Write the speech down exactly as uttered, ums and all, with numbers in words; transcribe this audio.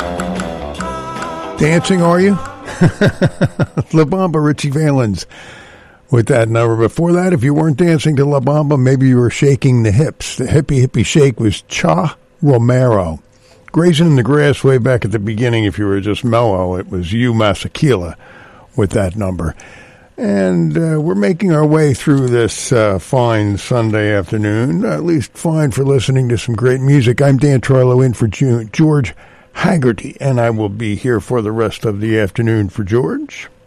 Dancing, are you? La Bamba, Richie Valens with that number. Before that, if you weren't dancing to La Bamba, maybe you were shaking the hips. The hippie hippie shake was Cha Romero. Grazing in the Grass way back at the beginning, if you were just mellow, it was you, Masekela, with that number. And uh, we're making our way through this uh, fine Sunday afternoon, at least fine for listening to some great music. I'm Dan Troilo in for George Haggerty, and I will be here for the rest of the afternoon for George.